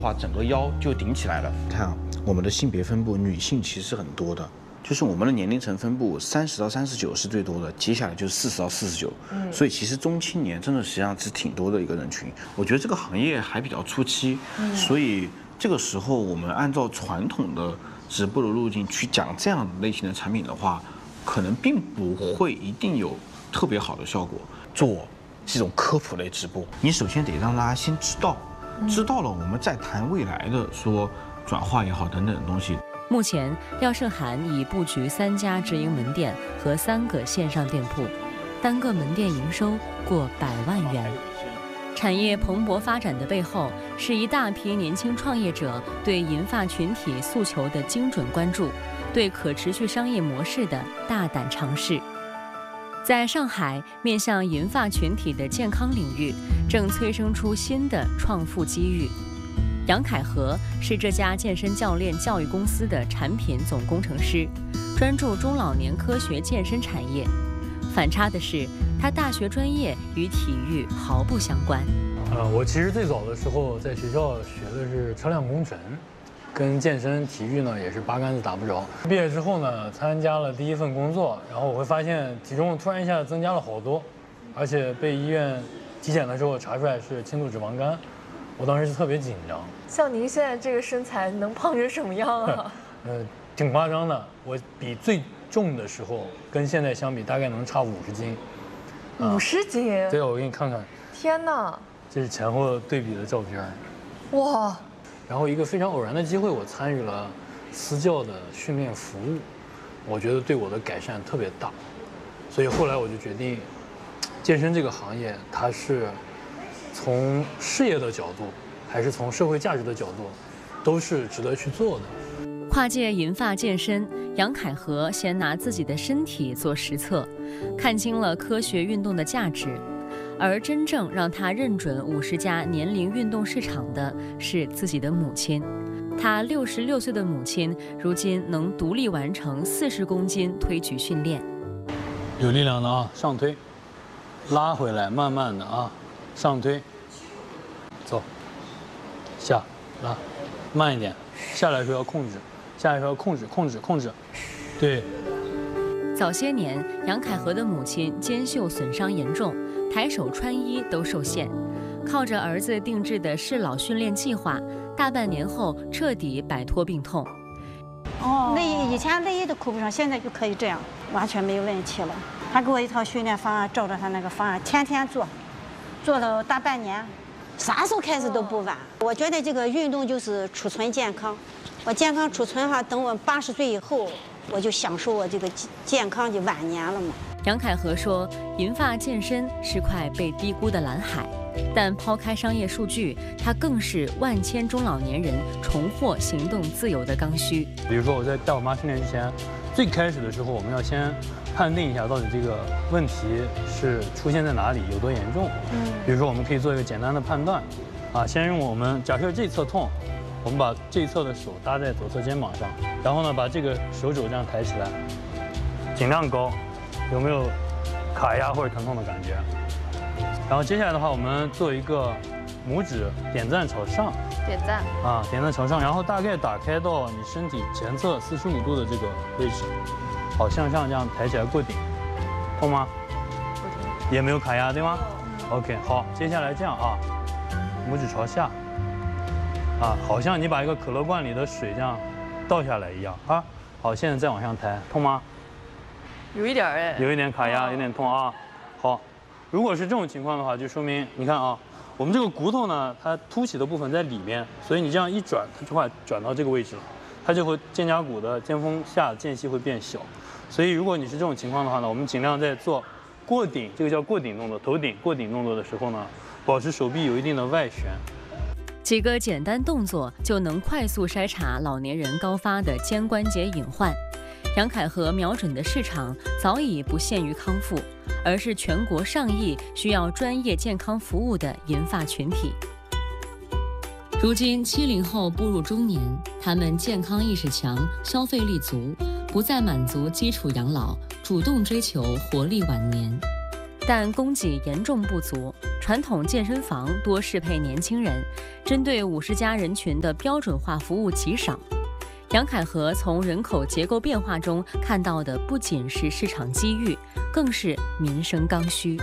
话整个腰就顶起来了。看啊，我们的性别分布，女性其实很多的，就是我们的年龄层分布，30到39是最多的，接下来就是40到49。所以其实中青年真的实际上是挺多的一个人群。我觉得这个行业还比较初期，所以这个时候我们按照传统的直播的路径去讲这样类型的产品的话，可能并不会一定有特别好的效果。做这种科普类直播，你首先得让大家先知道。知道了，我们再谈未来的说转化也好等等的东西。 目前，廖胜涵已布局3家直营门店和3个线上店铺，单个门店营收过100万元。产业蓬勃发展的背后，是一大批年轻创业者对银发群体诉求的精准关注，对可持续商业模式的大胆尝试。在上海，面向银发群体的健康领域正催生出新的创富机遇。杨凯和是这家健身教练教育公司的产品总工程师，专注中老年科学健身产业。反差的是，他大学专业与体育毫不相关。 我其实最早的时候在学校学的是车辆工程，跟健身体育呢也是八竿子打不着。毕业之后呢，参加了第一份工作，然后我会发现体重突然一下增加了好多，而且被医院体检的时候查出来是轻度脂肪肝，我当时是特别紧张。 像您现在这个身材，能胖成什么样啊？ 挺夸张的。我比最重的时候跟现在相比，大概能差50斤。 50斤？ 对，我给你看看。 天哪！ 这是前后对比的照片。 哇！ 然后一个非常偶然的机会，我参与了私教的训练服务，我觉得对我的改善特别大，所以后来我就决定，健身这个行业，它是从事业的角度，还是从社会价值的角度，都是值得去做的。 跨界银发健身，杨凯和先拿自己的身体做实测，看清了科学运动的价值。而真正让他认准50家年龄运动市场的是自己的母亲。他66岁的母亲如今能独立完成40公斤推举训练。 有力量的啊，上推，拉回来，慢慢的啊，上推，走，下拉，慢一点，下来的时候要控制，下来的时候要控制，对。 早些年，杨凯和的母亲肩袖损伤严重，抬手穿衣都受限，靠着儿子定制的适老训练计划，大半年后彻底摆脱病痛。 以前内衣都扣不上，现在就可以这样，完全没有问题了。他给我一套训练方案，照着他那个方案天天做了大半年，啥时候开始都不晚。我觉得这个运动就是储存健康，我健康储存哈，等我80岁以后，我就享受我这个健康的晚年了嘛。 杨凯和说，银发健身是块被低估的蓝海，但抛开商业数据，它更是万千中老年人重获行动自由的刚需。 比如说我在带我妈训练之前，最开始的时候，我们要先判定一下到底这个问题是出现在哪里，有多严重。比如说我们可以做一个简单的判断，先用我们假设这侧痛，我们把这一侧的手搭在左侧肩膀上，然后呢把这个手肘这样抬起来，尽量高。有没有卡压或者疼痛的感觉？然后接下来的话，我们做一个拇指点赞朝上， 点赞点赞朝上，然后大概打开到你身体前侧45度的这个位置，好，向上这样抬起来过顶，痛吗？ 不痛， 也没有卡压，对吗？OK， 好，接下来这样拇指朝下，好像你把一个可乐罐里的水这样倒下来一样好，现在再往上抬，痛吗？ 有一点哎， 有一点卡压，有点痛好，如果是这种情况的话，就说明你看我们这个骨头呢，它凸起的部分在里面，所以你这样一转，它就会转到这个位置了，它就会肩胛骨的肩峰下间隙会变小。所以如果你是这种情况的话呢，我们尽量在做过顶，这个叫过顶动作，头顶过顶动作的时候呢，保持手臂有一定的外旋。 几个简单动作就能快速筛查老年人高发的肩关节隐患。杨凯和瞄准的市场早已不限于康复，而是全国上亿需要专业健康服务的银发群体。如今70后步入中年，他们健康意识强，消费力足，不再满足基础养老，主动追求活力晚年。但供给严重不足， 传统健身房多适配年轻人，针对50+人群的标准化服务极少。杨凯和从人口结构变化中看到的不仅是市场机遇，更是民生刚需。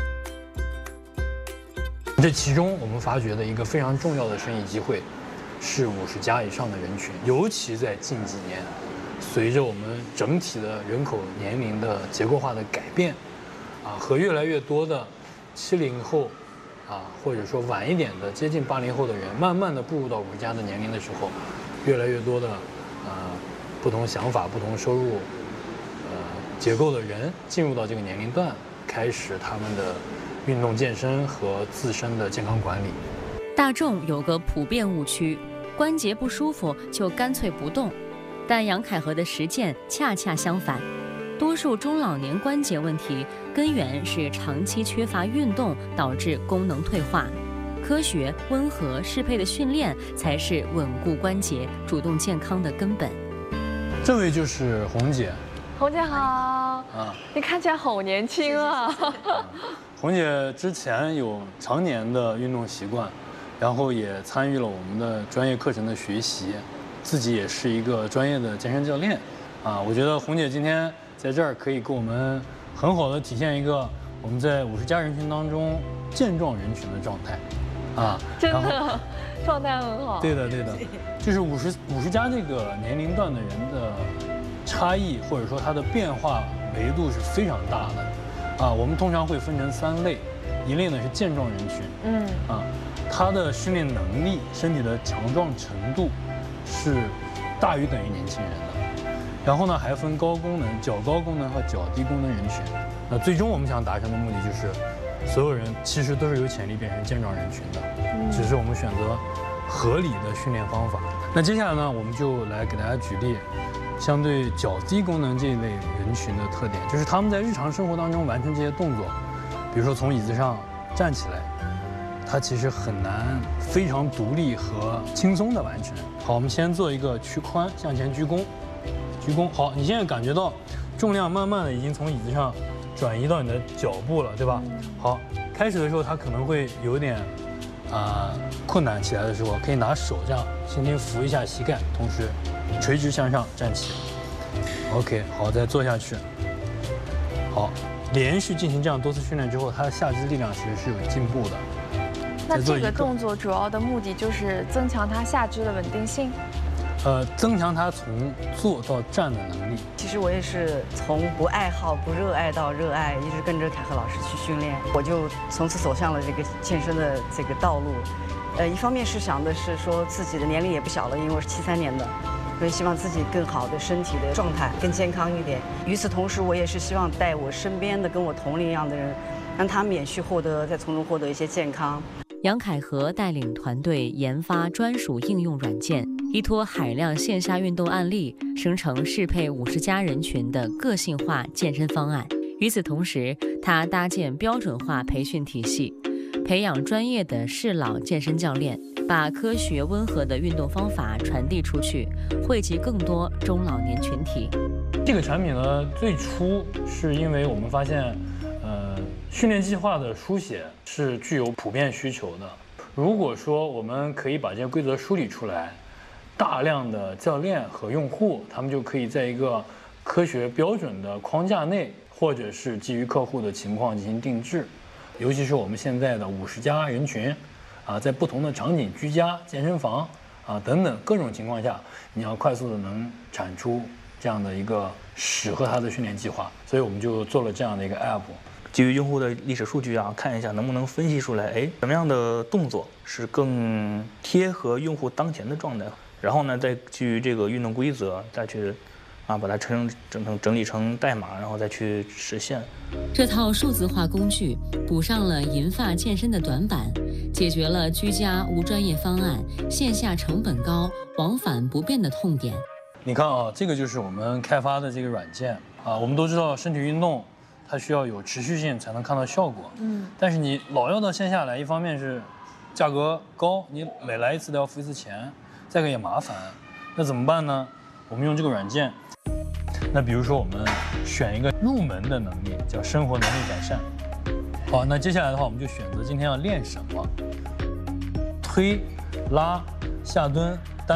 这其中我们发掘的一个非常重要的生意机会，是50+以上的人群，尤其在近几年，随着我们整体的人口年龄的结构化的改变，和越来越多的70后，或者说晚一点的接近80后的人，慢慢的步入到50+的年龄的时候，越来越多的不同想法、不同收入结构的人进入到这个年龄段，开始他们的运动健身和自身的健康管理。 大众有个普遍误区，关节不舒服就干脆不动，但杨凯和的实践恰恰相反。多数中老年关节问题根源是长期缺乏运动导致功能退化，科学、温和、适配的训练才是稳固关节、主动健康的根本。 这位就是红姐。 红姐好，你看起来好年轻啊。 红姐之前有常年的运动习惯，然后也参与了我们的专业课程的学习，自己也是一个专业的健身教练。我觉得红姐今天在这儿可以给我们很好的体现一个我们在50+人群当中健壮人群的状态。 真的状态很好。 对的，就是50+这个年龄段的人的差异，或者说它的变化维度是非常大的。我们通常会分成3类，一类呢是健壮人群，他的训练能力、身体的强壮程度是大于等于年轻人的。然后呢，还分高功能、较高功能和较低功能人群。那最终我们想达成的目的就是，所有人其实都是有潜力变成健壮人群的，只是我们选择合理的训练方法。那接下来呢，我们就来给大家举例，相对较低功能这一类人群的特点，就是他们在日常生活当中完成这些动作，比如说从椅子上站起来，它其实很难非常独立和轻松的完成。好，我们先做一个屈髋向前鞠躬，鞠躬。好，你现在感觉到重量慢慢的已经从椅子上转移到你的脚部了，对吧？好，开始的时候它可能会有点困难起来的时候，可以拿手这样轻轻扶一下膝盖，同时垂直向上站起。OK， 好，再坐下去。好，连续进行这样多次训练之后，它的下肢力量其实是有进步的。 那这个动作主要的目的就是增强它下肢的稳定性。 增强它从坐到站的能力。 其实我也是从不爱好、不热爱到热爱，一直跟着凯和老师去训练，我就从此走向了这个健身的这个道路。一方面是想的是说自己的年龄也不小了，因为我是73年的，所以希望自己更好的身体的状态更健康一点。与此同时，我也是希望带我身边的跟我同龄一样的人，让他们也去获得，再从中获得一些健康。 杨凯和带领团队研发专属应用软件，依托海量线下运动案例，生成适配50+人群的个性化健身方案。与此同时，他搭建标准化培训体系，培养专业的适老健身教练，把科学温和的运动方法传递出去，惠及更多中老年群体。 这个产品呢，最初是因为我们发现，训练计划的书写是具有普遍需求的。如果说我们可以把这些规则梳理出来，大量的教练和用户，他们就可以在一个科学标准的框架内，或者是基于客户的情况进行定制。尤其是我们现在的50+人群，在不同的场景，居家、健身房等等各种情况下，你要快速的能产出这样的一个适合他的训练计划，所以我们就做了这样的一个 app。 基于用户的历史数据看一下能不能分析出来，什么样的动作是更贴合用户当前的状态，然后呢，再基于这个运动规则再去把它整理成代码，然后再去实现。 这套数字化工具补上了银发健身的短板，解决了居家无专业方案、线下成本高、往返不便的痛点。 你看这个就是我们开发的这个软件我们都知道身体运动它需要有持续性才能看到效果，但是你老要到线下来，一方面是价格高，你每来一次都要付一次钱，再一个也麻烦，那怎么办呢？我们用这个软件，那比如说我们选一个入门的能力，叫生活能力改善， 好，那接下来的话，我们就选择今天要练什么。推、拉、下蹲、